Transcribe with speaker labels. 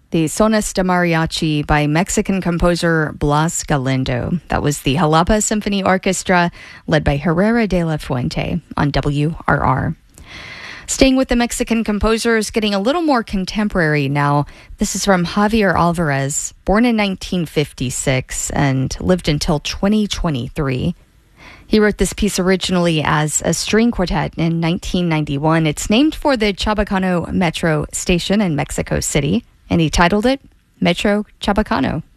Speaker 1: The Sones de Mariachi by Mexican composer Blas Galindo. That was the Jalapa Symphony Orchestra, led by Herrera de la Fuente on WRR. Staying with the Mexican composers, getting a little more contemporary now. This is from Javier Alvarez, born in 1956 and lived until 2023. He wrote this piece originally as a string quartet in 1991. It's named for the Chabacano Metro station in Mexico City, and he titled it Metro Chabacano.